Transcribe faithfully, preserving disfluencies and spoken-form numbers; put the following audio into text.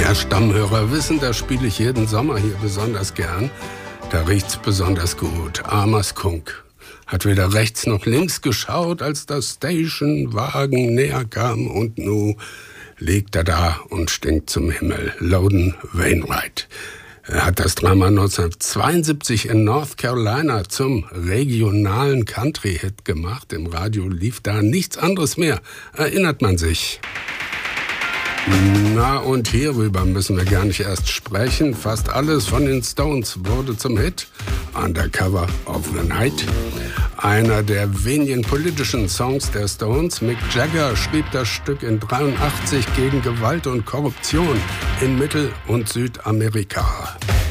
Ja, Stammhörer wissen, das spiele ich jeden Sommer hier besonders gern. Da riecht's besonders gut. Armer Skunk hat weder rechts noch links geschaut, als der Stationwagen näher kam, und nu liegt er da und stinkt zum Himmel. Loudon Wainwright. Er hat das Drama neunzehnhundertzweiundsiebzig in North Carolina zum regionalen Country-Hit gemacht. Im Radio lief da nichts anderes mehr, erinnert man sich. Na, und hierüber müssen wir gar nicht erst sprechen. Fast alles von den Stones wurde zum Hit. Undercover of the Night. Einer der wenigen politischen Songs der Stones. Mick Jagger schrieb das Stück in dreiundachtzig gegen Gewalt und Korruption in Mittel- und Südamerika.